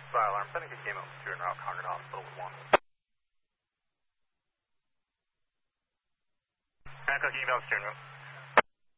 Fire alarm, sending a camo to en route Concord Hospital with 1. Hancock email steering room.